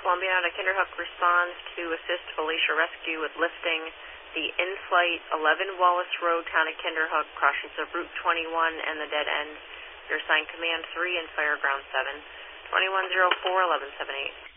Columbian out of Kinderhook responds to assist Felicia Rescue with lifting the in-flight 11 Wallace Road, Town of Kinderhook, crossings of Route 21 and the dead end. You're assigned Command 3 and Fire Ground 7. 2104, 1178.